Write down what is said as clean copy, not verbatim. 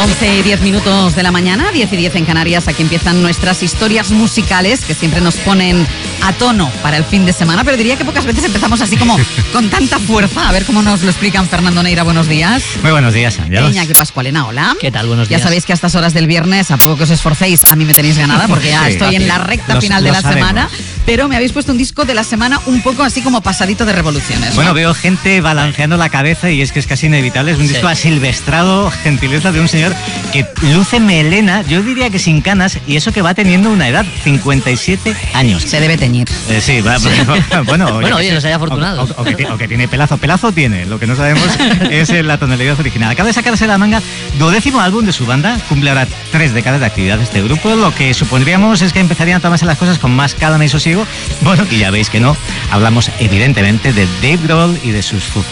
11:10 de la mañana, 10:10 en Canarias. Aquí empiezan nuestras historias musicales que siempre nos ponen a tono para el fin de semana, pero diría que pocas veces empezamos así como con tanta fuerza. A ver cómo nos lo explican. Fernando Neira, buenos días. Muy buenos días, Ángel. Iñaki Pascualena, hola. ¿Qué tal? Buenos días. Ya sabéis que a estas horas del viernes, a poco que os esforcéis, a mí me tenéis ganada porque ya estoy en la recta final de la semana. Pero me habéis puesto un disco de la semana un poco así como pasadito de revoluciones, ¿no? Bueno, veo gente balanceando la cabeza y es que es casi inevitable. Es un disco asilvestrado, gentileza de un señor que luce melena, yo diría que sin canas, y eso que va teniendo una edad, 57 años. Se debe teñir. Sí, bueno, oye, nos haya afortunado. O que tiene pelazo. Pelazo tiene, lo que no sabemos es la tonalidad original. Acaba de sacarse la manga 12º álbum de su banda, cumple ahora 3 décadas de actividad este grupo, lo que supondríamos es que empezarían a tomarse las cosas con más calma y sosiego. Bueno, y ya veis que no, hablamos evidentemente de Dave Grohl y de sus Foo